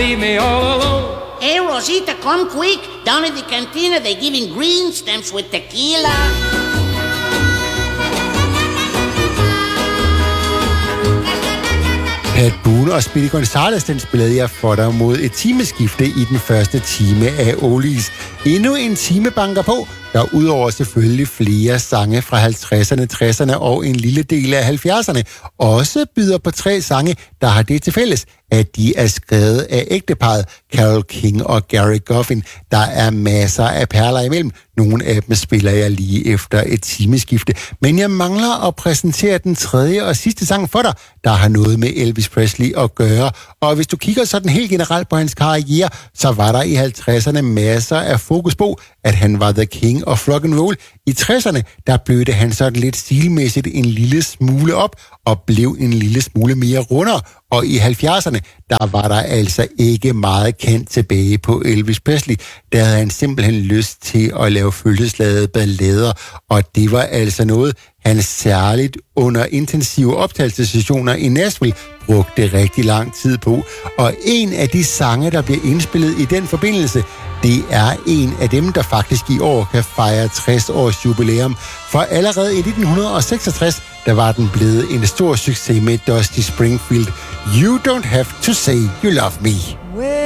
leave me all alone. Hey, Rosita, come quick. Down in the cantina, they're giving green stamps with tequila. Pat Boone og Speedy Gonzales, den spillede jeg for dig mod et timeskifte i den første time af Oldies. Endnu en time banker på, der udover selvfølgelig flere sange fra 50'erne, 60'erne og en lille del af 70'erne, også byder på 3 sange, der har det til fælles, at de er skrevet af ægteparret Carole King og Gary Goffin. Der er masser af perler imellem. Nogle af dem spiller jeg lige efter et timeskifte. Men jeg mangler at præsentere den tredje og sidste sang for dig, der har noget med Elvis Presley at gøre. Og hvis du kigger sådan helt generelt på hans karriere, så var der i 50'erne masser af fokus på, at han var the king of rock and roll. I 60'erne, der blødte han sådan lidt stilmæssigt en lille smule op og blev en lille smule mere rundere. Og i 70'erne, der var der altså ikke meget kendt tilbage på Elvis Presley. Der havde han simpelthen lyst til at lave følelsesladede ballader, og det var altså noget, han særligt under intensive optagelsessessioner i Nashville brugte rigtig lang tid på. Og en af de sange, der bliver indspillet i den forbindelse, det er en af dem, der faktisk i år kan fejre 60 års jubilæum. For allerede i 1966, der var den blevet en stor succes med Dusty Springfield. You don't have to say you love me.